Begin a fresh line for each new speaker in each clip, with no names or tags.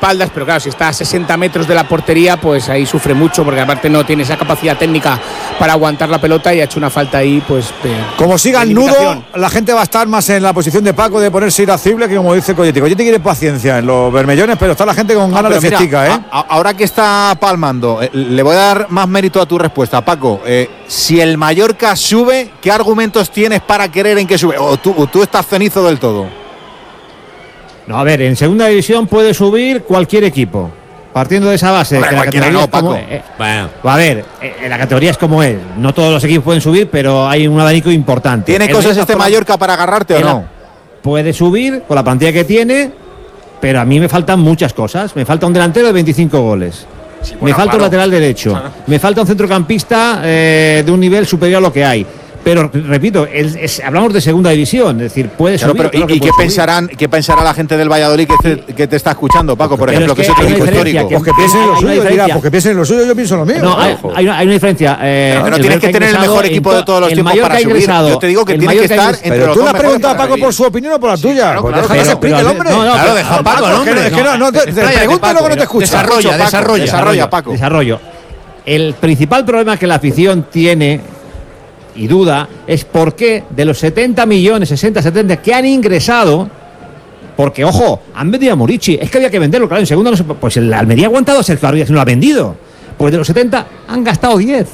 espaldas, pero claro, si está a 60 metros de la portería, pues ahí sufre mucho, porque aparte no tiene esa capacidad técnica para aguantar la pelota y ha hecho una falta ahí, pues...
Como siga el nudo, la gente va a estar más en la posición de Paco de ponerse irascible que como dice Coyetti. Coyetti quiere paciencia en los bermellones, pero está la gente con ganas de festica, ¿eh?
Ahora que está palmando, le voy a dar más mérito a tu respuesta, Paco. Si el Mallorca sube, ¿qué argumentos tienes para querer en que sube? ¿O tú estás cenizo del todo?
No, a ver, en segunda división puede subir cualquier equipo. Partiendo de esa base.
Hombre,
que la categoría
no,
es como,
Paco.
bueno. A ver, la categoría es como es. No todos los equipos pueden subir, pero hay un abanico importante.
¿Tiene cosas Mallorca para agarrarte o no?
Puede subir con la plantilla que tiene, pero a mí me faltan muchas cosas. Me falta un delantero de 25 goles. Sí, bueno, me falta un lateral derecho. Claro. Me falta un centrocampista de un nivel superior a lo que hay. Pero repito, hablamos de segunda división, es decir, puede subir.
Pero, ¿y qué pensará la gente del Valladolid que te está escuchando, Paco, por ejemplo, que es otro equipo histórico?
Pues que piensen en lo suyo, dirá, pues que piensen en lo suyo, yo pienso en lo mío.
No, hay una diferencia.
No tienes que tener el mejor equipo de todos los tiempos para subir. Yo te digo que tienes que estar entre
pero
los
tú
dos
le has preguntado a Paco por su opinión o por la tuya.
Claro,
que se explique el hombre.
Claro, deja a Paco, hombre.
Es que no, te pregunto y luego no te escucho.
Desarrolla, Paco.
Desarrollo. El principal problema que la afición tiene y duda es por qué de los 70 millones, 60, 70 que han ingresado, porque ojo, han vendido a Murici, es que había que venderlo, claro, en segundo no se, pues el Almería ha aguantado a Sergio Arribas y no lo ha vendido, pues de los 70 han gastado 10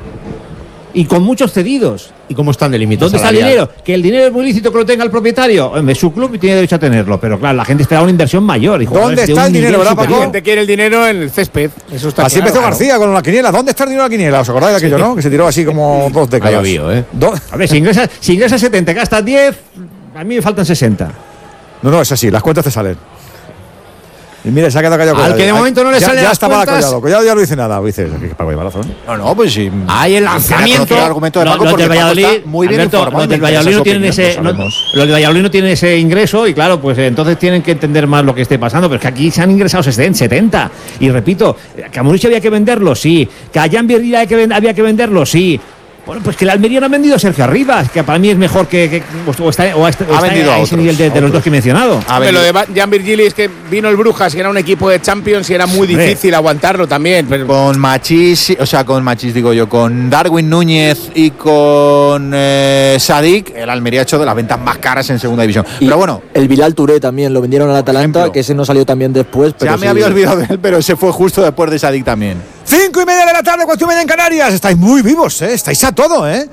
y con muchos cedidos.
¿Y cómo están de límite?
¿Dónde está el dinero? Que el dinero es muy lícito que lo tenga el propietario. Es su club y tiene derecho a tenerlo. Pero claro, la gente espera una inversión mayor. Y,
¿dónde está el dinero, verdad, Paco?
La gente quiere el dinero en el césped. Eso está
así empezó García con la quiniela. ¿Dónde está el dinero de la quiniela? ¿Os acordáis de aquello, no? Que se tiró así como 2 décadas.
A ver, si ingresas 70, gastas 10, a mí me faltan 60.
No, es así. Las cuentas te salen. Y mira, se ha quedado callado.
Al que de momento no le sale
ya
las
estaba
cuentas.
Collado ya no dice nada. Dices, que Paco lleva razón.
No, pues sí.
Hay el lanzamiento.
El argumento de Paco,
los del Valladolid,
muy bien informado.
Los del Valladolid no tienen ese ingreso y claro, pues entonces tienen que entender más lo que esté pasando. Pero es que aquí se han ingresado 70. Y repito, que a Murici había que venderlo, sí. Que a Jan Virgil había que venderlo, sí. Bueno, pues que el Almería no ha vendido a Sergio Arribas, que para mí es mejor o está a ese nivel de los dos que he mencionado.
Lo de Jan Virgili es que vino el Brujas, que era un equipo de Champions y era muy difícil aguantarlo también. Pero...
Con Darwin Núñez y con Sadik, el Almería ha hecho de las ventas más caras en segunda división.
Y
pero bueno,
el Bilal Touré también lo vendieron al Atalanta, que ese no salió también después. Pero
ya me había olvidado de él, pero ese fue justo después de Sadik también.
5:30 de la tarde, 4:30 en Canarias. Estáis muy vivos, ¿eh? Estáis a todo, ¿eh?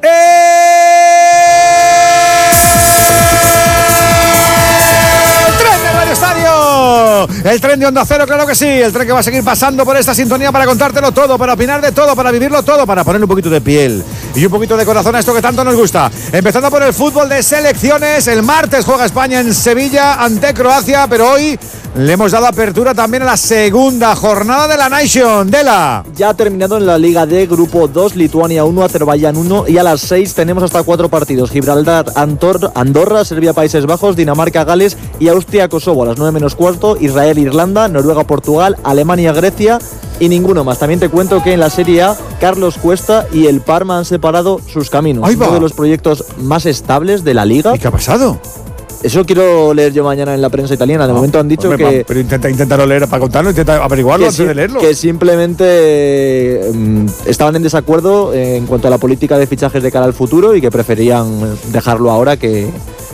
El tren de Onda Cero, claro que sí. El tren que va a seguir pasando por esta sintonía para contártelo todo, para opinar de todo, para vivirlo todo, para poner un poquito de piel y un poquito de corazón a esto que tanto nos gusta. Empezando por el fútbol de selecciones. El martes juega España en Sevilla ante Croacia, pero hoy le hemos dado apertura también a la segunda jornada de la Nation. Dela.
Ya ha terminado en la Liga D, Grupo 2, Lituania 1, Azerbaiyán 1 y a las 6 tenemos hasta 4 partidos. Gibraltar, Andorra, Serbia, Países Bajos, Dinamarca, Gales y Austria, Kosovo. A las 9:15, Israel, Irlanda, Noruega, Portugal, Alemania, Grecia y ninguno más. También te cuento que en la Serie A, Carlos Cuesta y el Parma han separado sus caminos. Uno de los proyectos más estables de la Liga.
¿Y qué ha pasado?
Eso quiero leer yo mañana en la prensa italiana. De momento han dicho que...
Pero inténtalo leer para contarlo, intenta averiguarlo antes de leerlo.
Que simplemente estaban en desacuerdo en cuanto a la política de fichajes de cara al futuro y que preferían dejarlo ahora que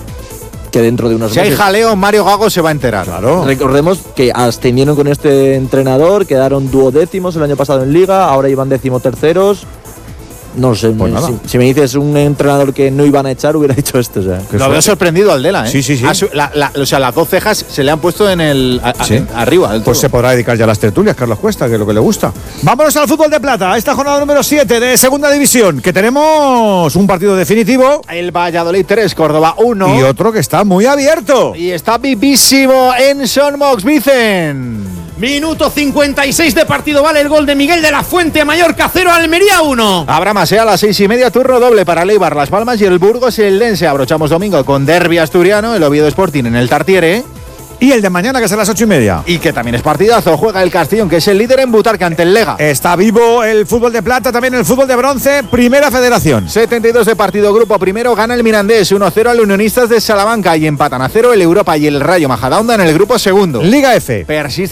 dentro de unos meses.
Si hay jaleo, Mario Gago se va a enterar.
Claro. Recordemos que ascendieron con este entrenador, quedaron 12º el año pasado en Liga, ahora iban 13º. No sé,
pues
si me dices un entrenador que no iban a echar, hubiera dicho esto. O sea.
Lo veo sorprendido al Dela, ¿eh?
Sí.
O sea, las 2 cejas se le han puesto en arriba.
Pues se podrá dedicar ya a las tertulias, Carlos Cuesta, que es lo que le gusta. Vámonos al fútbol de plata, a esta jornada número 7 de segunda división, que tenemos un partido definitivo.
El Valladolid 3, Córdoba 1.
Y otro que está muy abierto.
Y está vivísimo en Son Mox, Vicen.
Minuto 56 de partido, vale el gol de Miguel de la Fuente, Mallorca 0, Almería 1.
Habrá más, a las 6:30, turno doble para Leibar, Las Palmas y el Burgos y el Lense. Abrochamos domingo con derbi asturiano, el Oviedo Sporting en el Tartiere.
Y el de mañana, que es a las 8:30.
Y que también es partidazo, juega el Castellón, que es el líder en Butarque ante el Lega.
Está vivo el fútbol de plata, también el fútbol de bronce, Primera Federación.
72 de partido, grupo primero, gana el Mirandés 1-0 al Unionistas de Salamanca y empatan a 0 el Europa y el Rayo Majadahonda en el grupo segundo.
Liga F.
Persiste